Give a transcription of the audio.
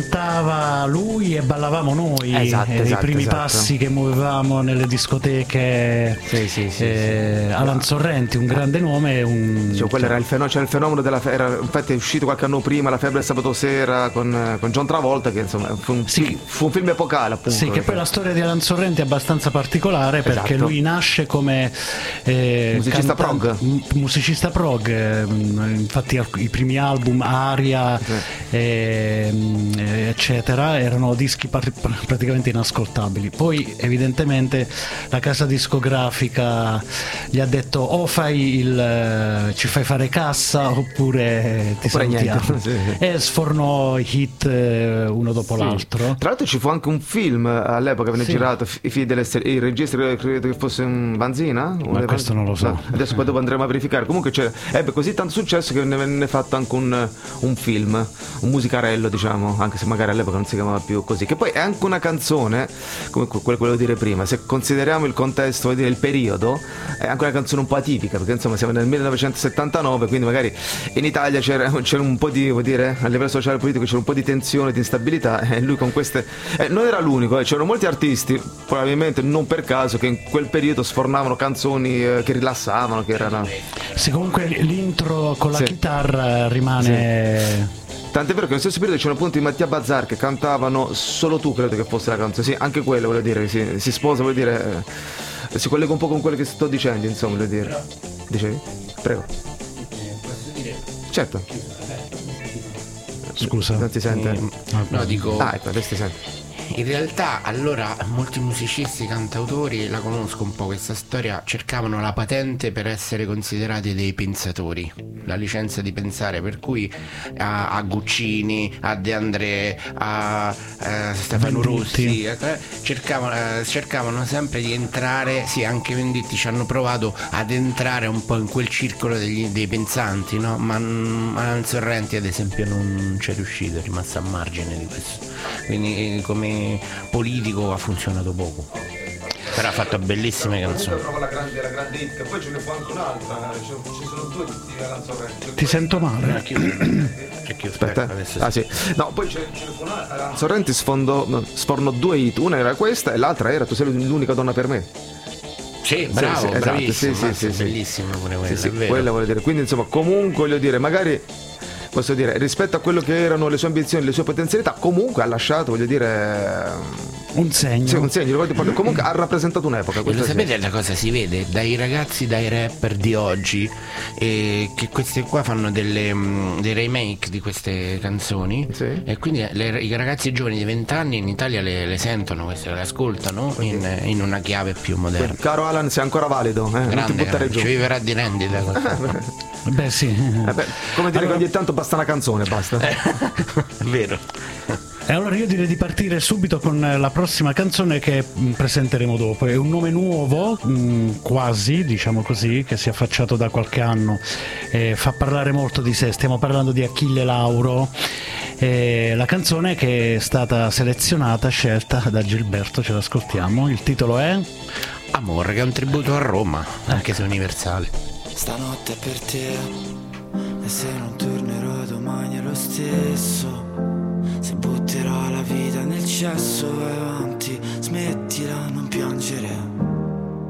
cantava lui e ballavamo noi, Esatto, i primi esatto. passi che muovevamo nelle discoteche. Sì. Alan Sorrenti, un grande nome, Cioè, quello era c'era il fenomeno infatti è uscito qualche anno prima La febbre del sabato sera con John Travolta, che insomma fu un film epocale, appunto. Sì, che poi la storia di Alan Sorrenti è abbastanza particolare, perché Esatto. lui nasce come musicista prog, infatti i primi album, Aria, eccetera, erano dischi praticamente inascoltabili. Poi evidentemente la casa discografica gli ha detto o ci fai fare cassa oppure ti salutiamo. Niente. E sfornò i hit uno dopo l'altro. Tra l'altro ci fu anche un film all'epoca, venne girato, il regista credo che fosse un Vanzina. Ma questo non lo so. No, adesso poi dopo andremo a verificare. Comunque ebbe così tanto successo che ne venne fatto anche un film, un musicarello, diciamo, anche se magari all'epoca non si chiamava più così, che poi è anche una canzone, come quello che volevo dire prima, se consideriamo il contesto, vuol dire il periodo, è anche una canzone un po' atipica, perché insomma siamo nel 1979, quindi magari in Italia c'era un po' di, vuol dire, a livello sociale e politico c'era un po' di tensione, di instabilità, e lui con queste non era l'unico, c'erano molti artisti, probabilmente non per caso, che in quel periodo sfornavano canzoni che rilassavano, che erano... Sì, comunque l'intro con la chitarra rimane... Tant'è vero che nello stesso periodo c'erano appunto i Mattia Bazzar che cantavano Solo tu, credo che fosse la canzone. Sì, anche quello, voglio dire, si sposa, voglio dire, si collega un po' con quello che sto dicendo, insomma, voglio dire. Dicevi? Prego. Posso dire? Certo. Scusa. Non ti sente? No, dico... Ah, ecco, adesso ti sento. In realtà, allora, molti musicisti, cantautori, la conosco un po' questa storia, cercavano la patente per essere considerati dei pensatori, la licenza di pensare, per cui a Guccini, a De André, a Stefano Rossi, cercavano sempre di entrare, sì, anche Venditti ci hanno provato ad entrare un po' in quel circolo dei pensanti, no? Ma Alan Sorrenti, ad esempio, non c'è riuscito, è rimasto a margine di questo. Quindi come politico ha funzionato poco, però ha fatto bellissime canzoni. Io trovo la grande hit, che poi ce ne fu anche un'altra, ci sono due di Alan Sorrenti. Ti sento male. Aspetta. Ah sì. No, poi ce ne fu un'altra. Alan Sorrenti sfornò due hit, una era questa e l'altra era Tu sei l'unica donna per me. Sì, bravo, esatto, bravissimo, sì. bellissimo pure quello, è vero. Quella voglio dire. Quindi insomma, comunque voglio dire, magari posso dire, rispetto a quello che erano le sue ambizioni, le sue potenzialità, comunque ha lasciato, voglio dire, un segno. Sì, un segno. Comunque ha rappresentato un'epoca. E lo sapete la cosa si vede dai ragazzi, dai rapper di oggi, che questi qua fanno dei remake di queste canzoni, sì. E quindi i ragazzi giovani di 20 anni in Italia le sentono queste, le ascoltano in una chiave più moderna. Caro Alan, sei ancora valido, non ti buttare giù. Ci vivrà di rendita. Beh sì. Come dire, che ogni tanto basta una canzone, basta. È vero. E allora io direi di partire subito con la prossima canzone che presenteremo dopo. È un nome nuovo, quasi, diciamo così, che si è affacciato da qualche anno, fa parlare molto di sé. Stiamo parlando di Achille Lauro, la canzone che è stata selezionata, scelta da Gilberto, ce l'ascoltiamo. Il titolo è Amore, che è un tributo a Roma, anche se universale. Stanotte è per te, e se non tornerò domani è lo stesso. Se butterò la vita nel cesso vai avanti, smettila, non piangere.